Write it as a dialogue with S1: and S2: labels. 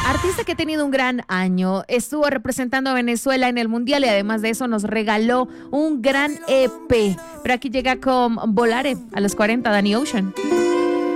S1: Artista que ha tenido un gran año, estuvo representando a Venezuela en el Mundial y además de eso nos regaló un gran EP. Pero aquí llega con Volare a los 40, Danny Ocean.